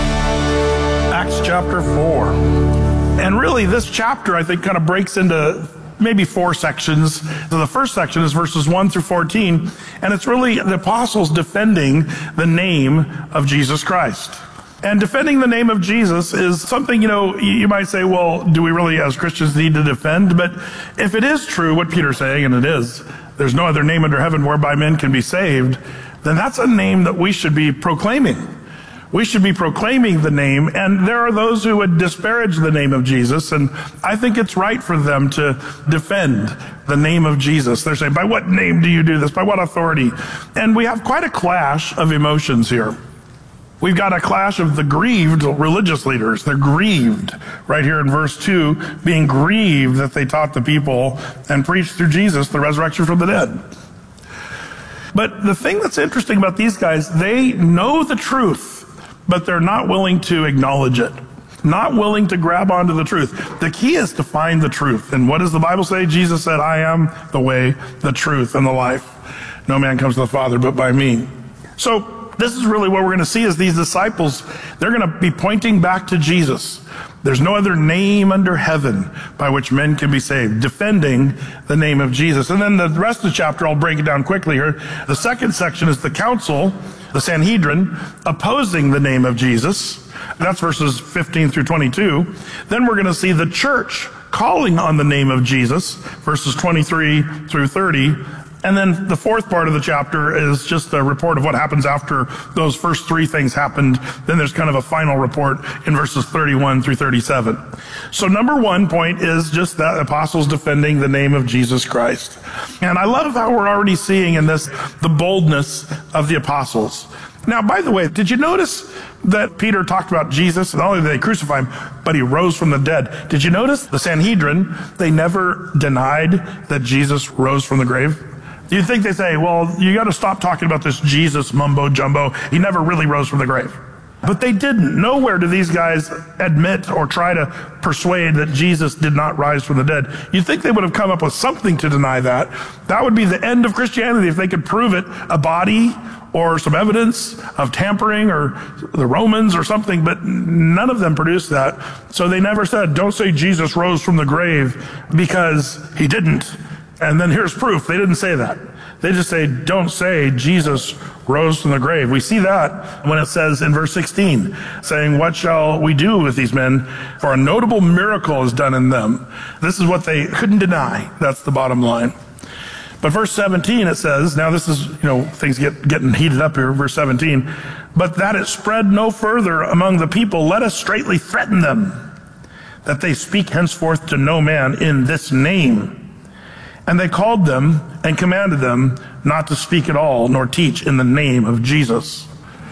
Acts chapter four. And really, this chapter, I think, kind of breaks into maybe four sections. So the first section is verses one through fourteen, and it's really the apostles defending the name of Jesus Christ. And defending the name of Jesus is something, you know, you might say, well, do we really as Christians need to defend? But if it is true what Peter's saying, and it is, there's no other name under heaven whereby men can be saved, then that's a name that we should be proclaiming. We should be proclaiming the name, and there are those who would disparage the name of Jesus, and I think it's right for them to defend the name of Jesus. They're saying, by what name do you do this? By what authority? And we have quite a clash of emotions here. We've got a clash of the grieved religious leaders. They're grieved right here in verse two, being grieved that they taught the people and preached through Jesus the resurrection from the dead. But the thing that's interesting about these guys, they know the truth, but they're not willing to acknowledge it, not willing to grab onto the truth. The key is to find the truth. And what does the Bible say? Jesus said, I am the way, the truth, and the life. No man comes to the Father but by me. So this is really what we're going to see is these disciples, they're going to be pointing back to Jesus. There's no other name under heaven by which men can be saved, defending the name of Jesus. And then the rest of the chapter, I'll break it down quickly here. The second section is the council, the Sanhedrin, opposing the name of Jesus. That's verses fifteen through twenty-two. Then we're going to see the church calling on the name of Jesus, verses twenty-three through thirty. And then the fourth part of the chapter is just a report of what happens after those first three things happened. Then there's kind of a final report in verses thirty-one through thirty-seven. So number one point is just that apostles defending the name of Jesus Christ. And I love how we're already seeing in this the boldness of the apostles. Now, by the way, did you notice that Peter talked about Jesus? Not only did they crucify him, but he rose from the dead. Did you notice the Sanhedrin, they never denied that Jesus rose from the grave? You'd think they say, well, you got to stop talking about this Jesus mumbo jumbo. He never really rose from the grave. But they didn't. Nowhere do these guys admit or try to persuade that Jesus did not rise from the dead. You'd think they would have come up with something to deny that. That would be the end of Christianity if they could prove it, a body or some evidence of tampering or the Romans or something, but none of them produced that. So they never said, don't say Jesus rose from the grave because he didn't. And then here's proof. They didn't say that. They just say, don't say Jesus rose from the grave. We see that when it says in verse sixteen, saying, what shall we do with these men? For a notable miracle is done in them. This is what they couldn't deny. That's the bottom line. But verse seventeen, it says, now this is, you know, things get getting heated up here, verse seventeen, but that it spread no further among the people, let us straightly threaten them, that they speak henceforth to no man in this name. And they called them and commanded them not to speak at all, nor teach in the name of Jesus.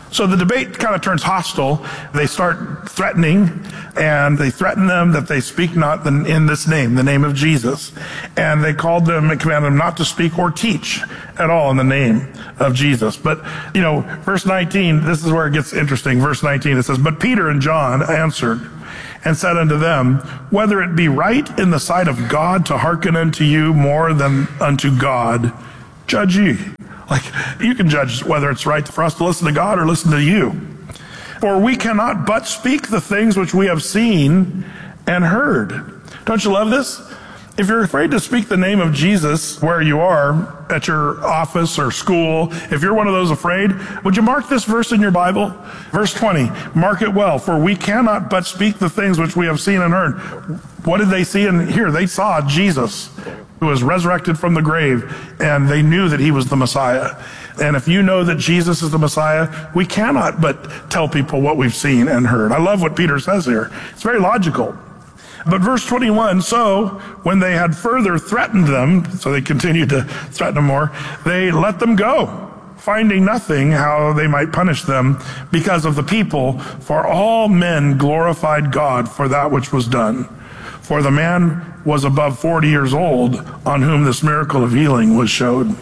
So the debate kind of turns hostile. They start threatening, and they threaten them that they speak not in this name, the name of Jesus. And they called them and commanded them not to speak or teach at all in the name of Jesus. But, you know, verse nineteen, this is where it gets interesting. Verse nineteen, it says, "But Peter and John answered and said unto them, whether it be right in the sight of God to hearken unto you more than unto God, judge ye." Like, you can judge whether it's right for us to listen to God or listen to you. "For we cannot but speak the things which we have seen and heard." Don't you love this? If you're afraid to speak the name of Jesus where you are, at your office or school, if you're one of those afraid, would you mark this verse in your Bible? Verse twenty, mark it well. "For we cannot but speak the things which we have seen and heard." What did they see and hear? They saw Jesus, who was resurrected from the grave, and they knew that he was the Messiah. And if you know that Jesus is the Messiah, we cannot but tell people what we've seen and heard. I love what Peter says here. It's very logical. But verse twenty-one, "So when they had further threatened them," so they continued to threaten them more, "they let them go, finding nothing how they might punish them because of the people, for all men glorified God for that which was done. For the man was above forty years old on whom this miracle of healing was showed."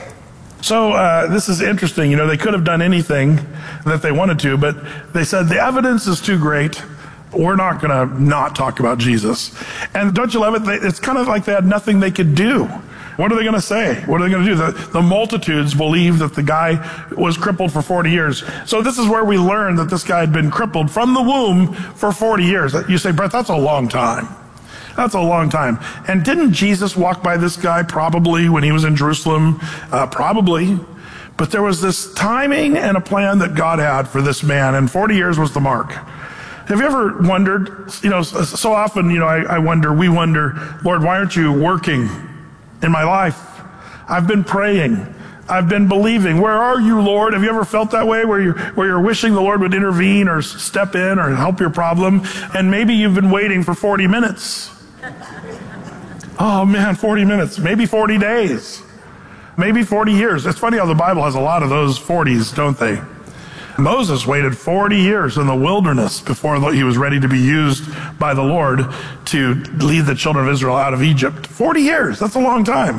So uh, this is interesting. You know, they could have done anything that they wanted to, but they said the evidence is too great. We're not going to not talk about Jesus. And don't you love it? It's kind of like they had nothing they could do. What are they going to say? What are they going to do? The, the multitudes believed that the guy was crippled for forty years. So this is where we learn that this guy had been crippled from the womb for forty years. You say, Brett, that's a long time. That's a long time. And didn't Jesus walk by this guy probably when he was in Jerusalem? Uh, probably. But there was this timing and a plan that God had for this man, and forty years was the mark. Have you ever wondered, you know, so often, you know, I, I wonder, we wonder, Lord, why aren't you working in my life? I've been praying. I've been believing. Where are you, Lord? Have you ever felt that way where you're, where you're wishing the Lord would intervene or step in or help your problem? And maybe you've been waiting for forty minutes. Oh man, forty minutes, maybe forty days, maybe forty years. It's funny how the Bible has a lot of those forties, don't they? Moses waited forty years in the wilderness before he was ready to be used by the Lord to lead the children of Israel out of Egypt. forty years, that's a long time.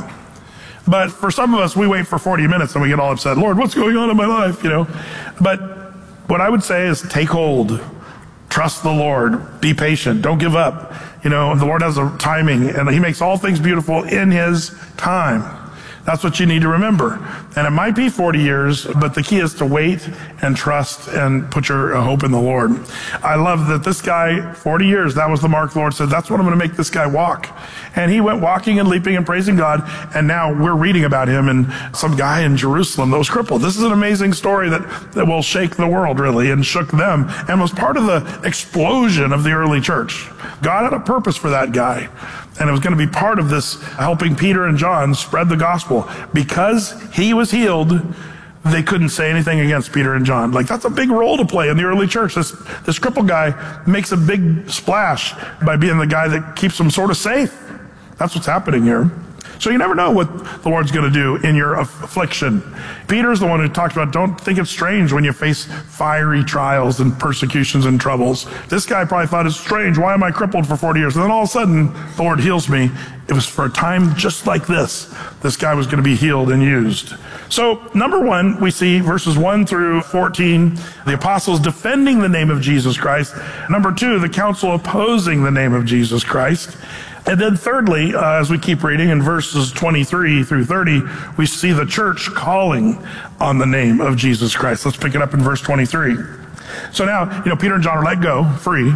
But for some of us, we wait for forty minutes and we get all upset. Lord, what's going on in my life? You know. But what I would say is take hold. Trust the Lord. Be patient. Don't give up. You know, the Lord has a timing, and he makes all things beautiful in his time. That's what you need to remember. And it might be forty years, but the key is to wait and trust and put your hope in the Lord. I love that this guy, forty years, that was the mark the Lord said, that's what I'm going to make this guy walk. And he went walking and leaping and praising God, and now we're reading about him and some guy in Jerusalem that was crippled. This is an amazing story that, that will shake the world, really, and shook them, and was part of the explosion of the early church. God had a purpose for that guy. And it was going to be part of this helping Peter and John spread the gospel. Because he was healed, they couldn't say anything against Peter and John. Like, that's a big role to play in the early church. This, this crippled guy makes a big splash by being the guy that keeps them sort of safe. That's what's happening here. So you never know what the Lord's going to do in your affliction. Peter's the one who talked about, don't think it's strange when you face fiery trials and persecutions and troubles. This guy probably thought it's strange. Why am I crippled for forty years? And then all of a sudden, the Lord heals me. It was for a time just like this. This guy was going to be healed and used. So number one, we see verses one through fourteen, the apostles defending the name of Jesus Christ. Number two, the council opposing the name of Jesus Christ. And then thirdly, uh, as we keep reading in verses twenty-three through thirty, we see the church calling on the name of Jesus Christ. Let's pick it up in verse twenty-three. So now, you know, Peter and John are let go, free.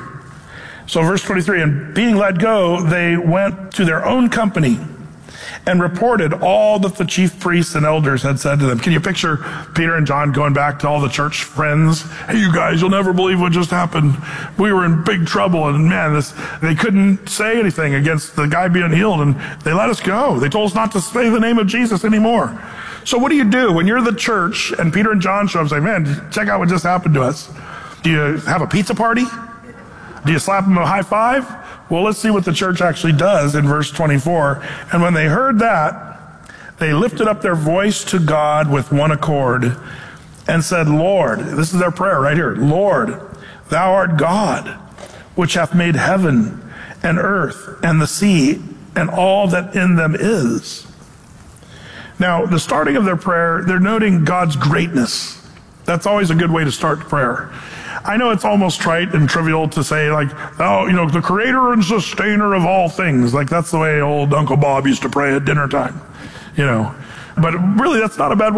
So verse twenty-three, and being let go, they went to their own company and reported all that the chief priests and elders had said to them. Can you picture Peter and John going back to all the church friends? Hey, you guys, you'll never believe what just happened. We were in big trouble, and man, this, they couldn't say anything against the guy being healed, and they let us go. They told us not to say the name of Jesus anymore. So what do you do when you're the church and Peter and John show up and say, man, check out what just happened to us? Do you have a pizza party? Do you slap them a high five? Well, let's see what the church actually does in verse twenty-four. And when they heard that, they lifted up their voice to God with one accord and said, Lord, this is their prayer right here, Lord, thou art God, which hath made heaven and earth and the sea and all that in them is. Now, the starting of their prayer, they're noting God's greatness. That's always a good way to start prayer. I know it's almost trite and trivial to say, like, oh, you know, the creator and sustainer of all things. Like, that's the way old Uncle Bob used to pray at dinner time, you know. But really, that's not a bad way